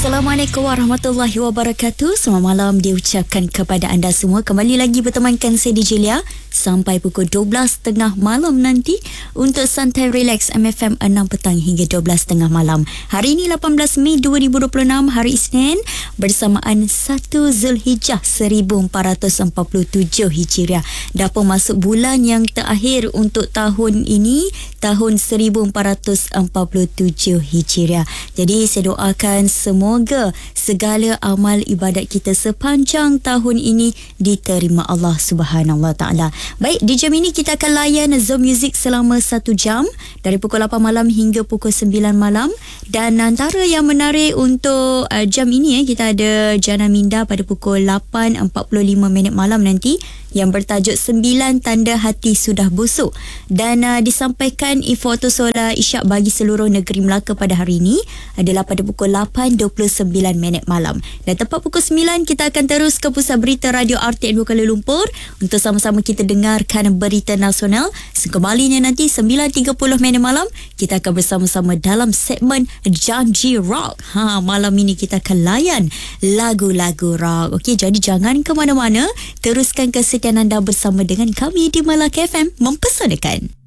Assalamualaikum warahmatullahi wabarakatuh. Selamat malam diucapkan kepada anda semua. Kembali lagi bertemankan saya DJ Lia sampai pukul 12.30 malam nanti untuk Santai Relax MFM 6 petang hingga 12.30 malam. Hari ini 18 Mei 2026, hari Isnin, bersamaan 1 Zulhijjah 1447 Hijriah. Dah pun masuk bulan yang terakhir untuk tahun ini, tahun 1447 Hijriah. Jadi saya doakan semoga segala amal ibadat kita sepanjang tahun ini diterima Allah Subhanahu Wa Taala. Baik, di jam ini kita akan layan Zone Music selama 1 jam dari pukul 8 malam hingga pukul 9 malam. Dan antara yang menarik untuk jam ini, kita ada Jana Minda pada pukul 8.45 malam nanti yang bertajuk 9 tanda hati sudah busuk, dan disampaikan info solar isyak bagi seluruh negeri Melaka pada hari ini adalah pada pukul 8.29 malam. Dan tepat pukul 9 kita akan terus ke pusat berita Radio RTM Kuala Lumpur untuk sama-sama kita dengarkan berita nasional. Sekembalinya nanti 9.30 malam kita akan bersama-sama dalam segmen Janji Rock. Malam ini kita akan layan lagu-lagu rock. Okey, jadi jangan ke mana-mana, teruskan kesetiaan anda bersama dengan kami di Melaka FM Mempesonakan.